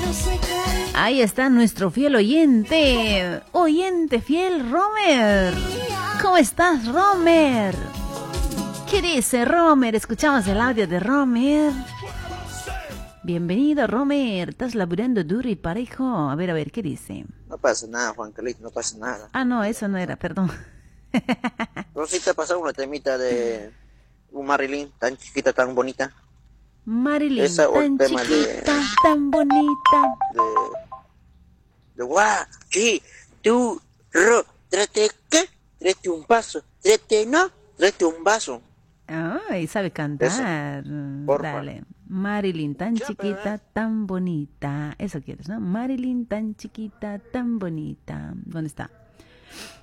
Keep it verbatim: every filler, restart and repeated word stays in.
Ahí está nuestro fiel oyente. Oyente fiel, Romer. ¿Cómo estás, Romer? ¿Qué dice Romer? Escuchamos el audio de Romer. Bienvenido, Romer. Estás laburando duro y parejo. A ver, a ver, ¿qué dice? No pasa nada, Juan Carlito, no pasa nada. Ah, no, eso no era, perdón. Rosita, pasa una temita de un Marilyn tan chiquita, tan bonita. Marilyn, Esa, o el tan tema chiquita, de, tan bonita. de, de guau, sí, tú, ro, trate, ¿qué? Trate un paso, trate, no, trate un vaso. Ay, sabe cantar. Eso, porfa. Dale. Marilyn, tan chiquita, tan bonita. Eso quieres, ¿no? Marilyn, tan chiquita, tan bonita. ¿Dónde está?